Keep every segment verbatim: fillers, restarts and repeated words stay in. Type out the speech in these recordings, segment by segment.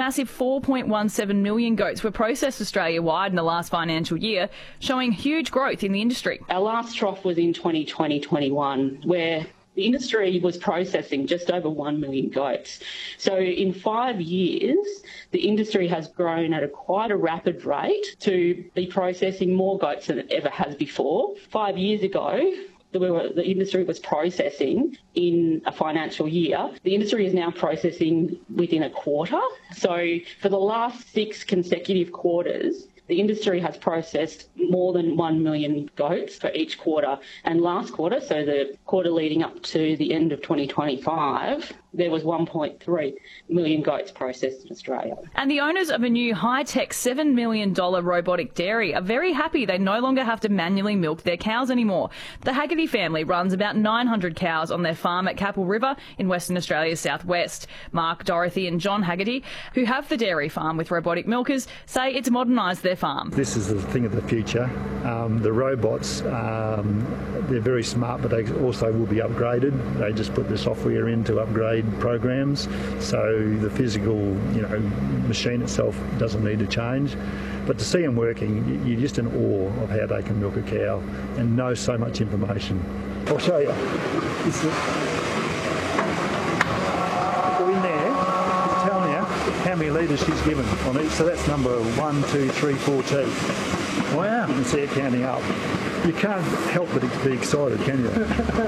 massive four point one seven million goats were processed Australia-wide in the last financial year, showing huge growth in the industry. Our last trough was in twenty twenty twenty-one, where the industry was processing just over one million goats. So in five years, the industry has grown at a quite a rapid rate to be processing more goats than it ever has before. Five years ago, the, the industry was processing in a financial year. The industry is now processing within a quarter. So for the last six consecutive quarters, the industry has processed more than one million goats for each quarter. And last quarter, so the quarter leading up to the end of twenty twenty-five, there was one point three million goats processed in Australia. And the owners of a new high-tech seven million dollars robotic dairy are very happy they no longer have to manually milk their cows anymore. The Haggerty family runs about nine hundred cows on their farm at Capel River in Western Australia's southwest. Mark, Dorothy and John Haggerty, who have the dairy farm with robotic milkers, say it's modernised their farm. This is the thing of the future. Um, the robots, um, they're very smart, but they also will be upgraded. They just put the software in to upgrade programs, so the physical, you know, machine itself doesn't need to change. But to see them working, you're just in awe of how they can milk a cow and know so much information. I'll show you. This is, go in there, it's telling you how many litres she's given on each. So that's number one, two, three, four, two. Wow. You can see it counting up. You can't help but be excited, can you?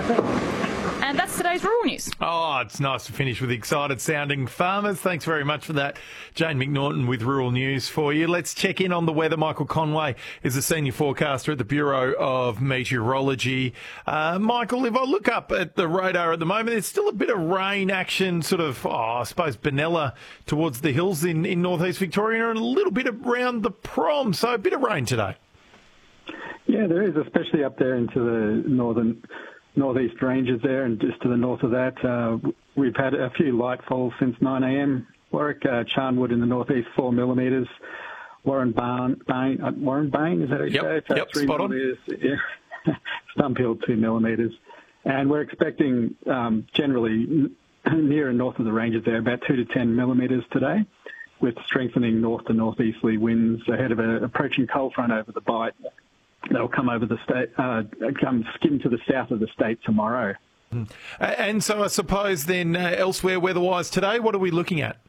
And that's today's Rural News. Oh, it's nice to finish with excited-sounding farmers. Thanks very much for that. Jane McNaughton with Rural News for you. Let's check in on the weather. Michael Conway is the senior forecaster at the Bureau of Meteorology. Uh, Michael, if I look up at the radar at the moment, there's still a bit of rain action, sort of, oh, I suppose, Benalla towards the hills in, in northeast Victoria and a little bit around the Prom. So a bit of rain today. Yeah, there is, especially up there into the northern... northeast ranges there, and just to the north of that, uh, we've had a few light falls since nine a.m. Warwick, uh, Charnwood in the northeast, four millimetres. Warren Bain, Bain, uh, Warren Bain, is that what you yep, say? Yep, three spot millimetres. On. Yeah. Stumphill, two millimetres. And we're expecting um, generally near and north of the ranges there, about two to ten millimetres today, with strengthening north to northeasterly winds ahead of an approaching cold front over the Bight. They'll come over the state, uh, come skim to the south of the state tomorrow. Mm. And so I suppose then uh, elsewhere weather-wise today, what are we looking at?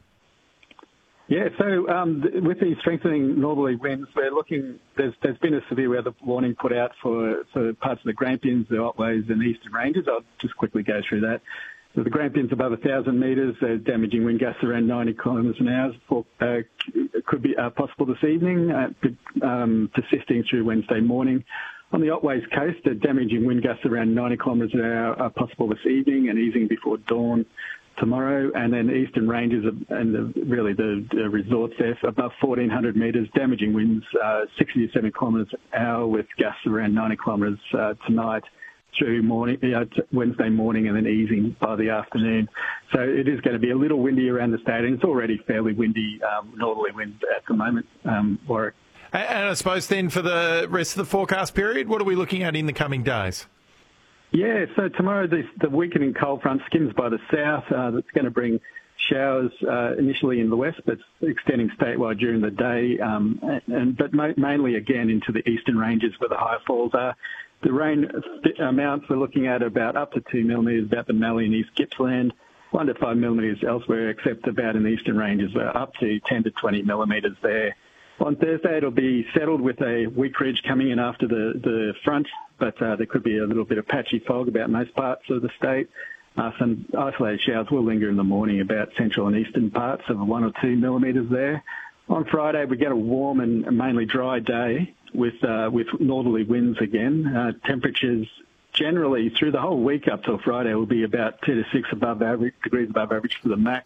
Yeah, so um, th- with these strengthening northerly winds, we're looking, there's, there's been a severe weather warning put out for, for parts of the Grampians, the Otways and Eastern Ranges. I'll just quickly go through that. So the Grampians above one thousand metres, uh, damaging wind gusts around ninety kilometres an hour for, uh, could be uh, possible this evening, uh, um, persisting through Wednesday morning. On the Otways coast, uh, damaging wind gusts around ninety kilometres an hour are possible this evening and easing before dawn tomorrow. And then the Eastern Ranges and the, really the, the resorts there above fourteen hundred metres, damaging winds uh, sixty to seventy kilometres an hour with gusts around ninety kilometres uh, tonight through morning, uh, Wednesday morning and then easing by the afternoon. So it is going to be a little windy around the state, and it's already fairly windy, um, northerly wind at the moment, um, Warwick. And I suppose then for the rest of the forecast period, what are we looking at in the coming days? Yeah, so tomorrow the, the weakening cold front skims by the south. Uh, that's going to bring showers uh, initially in the west, but extending statewide during the day, um, and, and but ma- mainly again into the eastern ranges where the higher falls are. The rain amounts we're looking at about up to two millimetres about the Mallee and East Gippsland, one to five millimetres elsewhere, except about in the eastern ranges, uh, up to ten to twenty millimetres there. On Thursday, it'll be settled with a weak ridge coming in after the, the front, but uh, there could be a little bit of patchy fog about most parts of the state. Uh, some isolated showers will linger in the morning about central and eastern parts of one or two millimetres there. On Friday, we get a warm and mainly dry day with uh, with northerly winds again. Uh, temperatures generally through the whole week up till Friday will be about two to six above average degrees above average for the max,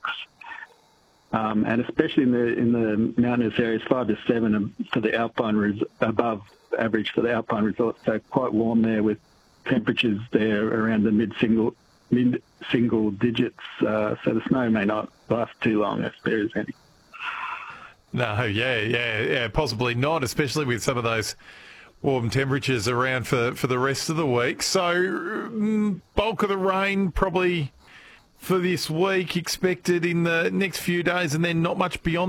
um, and especially in the in the mountainous areas, five to seven for the alpine res- above average for the alpine resorts. So quite warm there with temperatures there around the mid single mid single digits. Uh, so the snow may not last too long if there is any. No, yeah, yeah, yeah, possibly not, especially with some of those warm temperatures around for, for the rest of the week. So, mm, bulk of the rain probably for this week expected in the next few days, and then not much beyond